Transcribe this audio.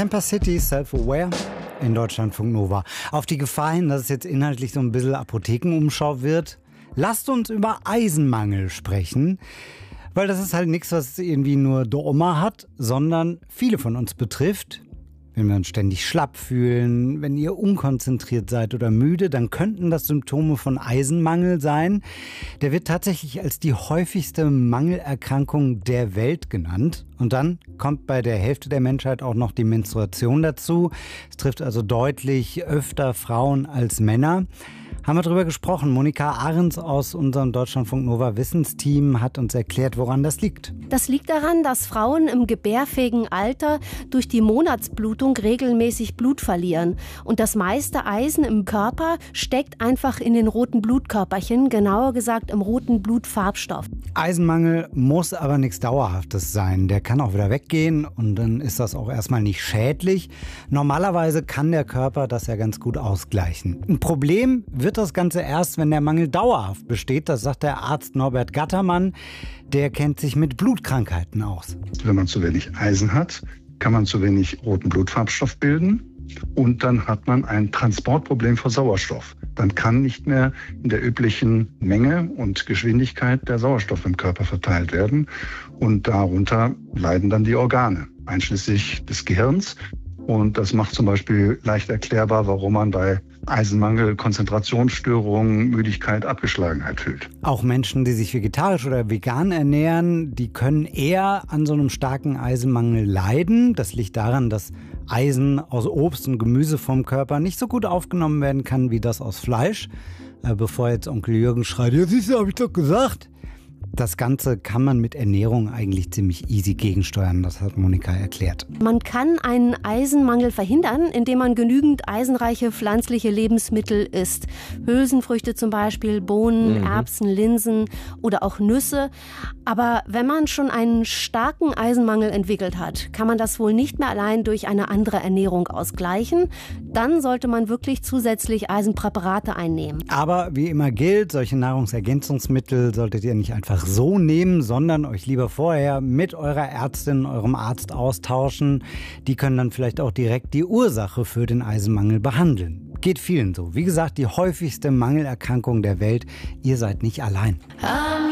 Camper City, Self-Aware in Deutschlandfunk Nova. Auf die Gefahr hin, dass es jetzt inhaltlich so ein bisschen Apothekenumschau wird, lasst uns über Eisenmangel sprechen. Weil das ist halt nichts, was irgendwie nur der Oma hat, sondern viele von uns betrifft. Wenn wir uns ständig schlapp fühlen, wenn ihr unkonzentriert seid oder müde, dann könnten das Symptome von Eisenmangel sein. Der wird tatsächlich als die häufigste Mangelerkrankung der Welt genannt. Und dann kommt bei der Hälfte der Menschheit auch noch die Menstruation dazu. Es trifft also deutlich öfter Frauen als Männer. Haben wir darüber gesprochen. Monika Ahrens aus unserem Deutschlandfunk Nova Wissensteam hat uns erklärt, woran das liegt. Das liegt daran, dass Frauen im gebärfähigen Alter durch die Monatsblutung regelmäßig Blut verlieren. Und das meiste Eisen im Körper steckt einfach in den roten Blutkörperchen, genauer gesagt im roten Blutfarbstoff. Eisenmangel muss aber nichts Dauerhaftes sein. Der kann auch wieder weggehen und dann ist das auch erstmal nicht schädlich. Normalerweise kann der Körper das ja ganz gut ausgleichen. Ein Problem wird das Ganze erst, wenn der Mangel dauerhaft besteht. Das sagt der Arzt Norbert Gattermann. Der kennt sich mit Blutkrankheiten aus. Wenn man zu wenig Eisen hat, kann man zu wenig roten Blutfarbstoff bilden. Und dann hat man ein Transportproblem für Sauerstoff. Dann kann nicht mehr in der üblichen Menge und Geschwindigkeit der Sauerstoff im Körper verteilt werden. Und darunter leiden dann die Organe, einschließlich des Gehirns. Und das macht zum Beispiel leicht erklärbar, warum man bei Eisenmangel, Konzentrationsstörungen, Müdigkeit, Abgeschlagenheit fühlt. Auch Menschen, die sich vegetarisch oder vegan ernähren, die können eher an so einem starken Eisenmangel leiden. Das liegt daran, dass Eisen aus Obst und Gemüse vom Körper nicht so gut aufgenommen werden kann wie das aus Fleisch. Bevor jetzt Onkel Jürgen schreit, ja siehst du, hab ich doch gesagt. Das Ganze kann man mit Ernährung eigentlich ziemlich easy gegensteuern, das hat Monika erklärt. Man kann einen Eisenmangel verhindern, indem man genügend eisenreiche pflanzliche Lebensmittel isst. Hülsenfrüchte zum Beispiel, Bohnen, Erbsen, Linsen oder auch Nüsse. Aber wenn man schon einen starken Eisenmangel entwickelt hat, kann man das wohl nicht mehr allein durch eine andere Ernährung ausgleichen. Dann sollte man wirklich zusätzlich Eisenpräparate einnehmen. Aber wie immer gilt, solche Nahrungsergänzungsmittel solltet ihr nicht einfach so nehmen, sondern euch lieber vorher mit eurer Ärztin, eurem Arzt austauschen. Die können dann vielleicht auch direkt die Ursache für den Eisenmangel behandeln. Geht vielen so. Wie gesagt, die häufigste Mangelerkrankung der Welt. Ihr seid nicht allein.